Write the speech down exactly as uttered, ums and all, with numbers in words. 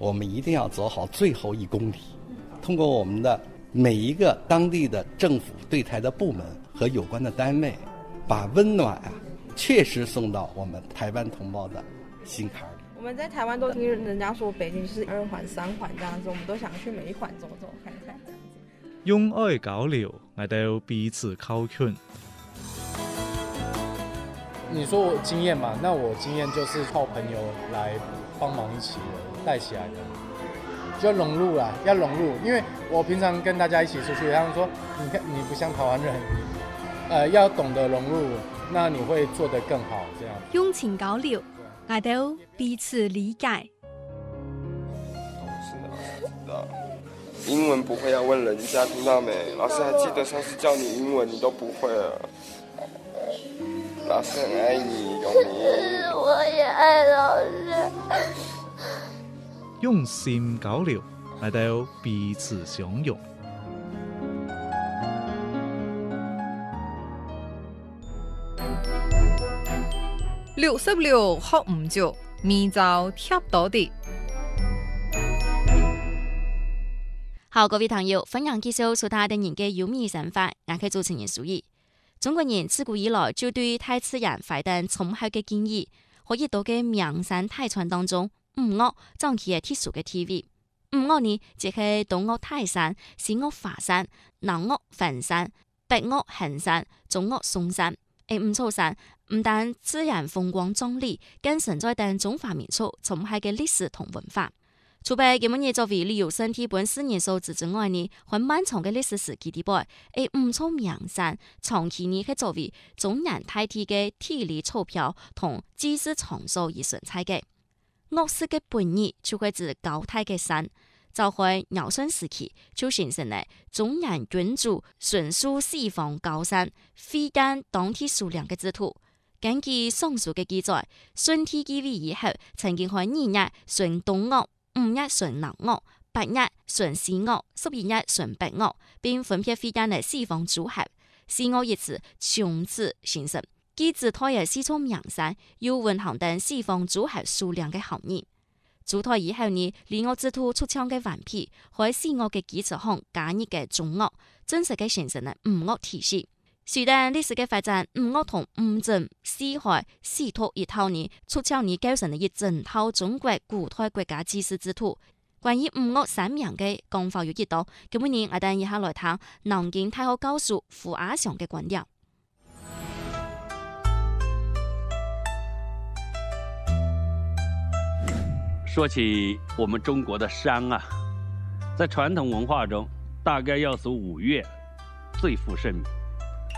我们一定要走好最后一公里，通过我们的每一个当地的政府对台的部门和有关的单位，把温暖啊确实送到我们台湾同胞的心坎里。 我们在台湾都听人家说北京是二环三环这样子，我们都想去每一环走走看看这样子。 用愛交流，我哋彼此靠近。 你说我经验嘛，那我经验就是靠朋友来帮忙一起带起来的，就要融入啦，要融入。因为我平常跟大家一起出去，他们说你看你不像台湾人，呃，要懂得融入，那你会做得更好。这样用情交流，我哋彼此理解。 是的，知道。英文不会要问人家，听到没？老师还记得上次教你英文，你都不会了。老师很爱你，永明。 我也爱老师。 用心交流，我哋彼此相容。 六十六學唔足，面就貼到啲。 好，各位朋友，分享介紹蘇他的人嘅有名想法，也可以做成人屬意。中國人自古以來就對大自然發展崇高嘅敬意，可以到嘅名山大川當中，五岳將其係特殊嘅地位。五岳呢，即係東岳泰山、西岳華山、南岳梵山、北岳衡山、中岳嵩山。誒五座山唔但自然風光壯麗，更存在等中華民族崇高嘅歷史同文化。除非佢們作為旅遊勝地本私人數字之外呢，喺漫長嘅歷史時期底部，誒五座名山長期呢係作為中原大地嘅地理坐標同祭祀場所而存在嘅。岳氏嘅本意就係指高大嘅山，就喺堯舜時期就形成了中原君主巡視四方高山飛間當地數量嘅制度。根據上述嘅記載，舜帝繼位以後，曾經喺二月巡東岳，五日巡南岳，八日巡西岳，十二日巡北岳，並分別飛間嚟四方組合。四岳一詞從此形成，既指代有四座名山，又蘊含等四方組合數量嘅含義。組台以後呢，二岳制度出廠嘅頑皮，喺四岳嘅基礎上加入嘅中岳，正式嘅形成了五岳體系。隨着歷史嘅發展，五岳同五鎮、四海、四托一套呢，出廠呢構成了一整套中國古代國家祭祀制度。關於五岳三名嘅講法有幾多？今日我哋以下來聽南京大學教授傅阿祥嘅觀點。 說起我們中國的山啊，在傳統文化中，大概要數五岳最負盛名。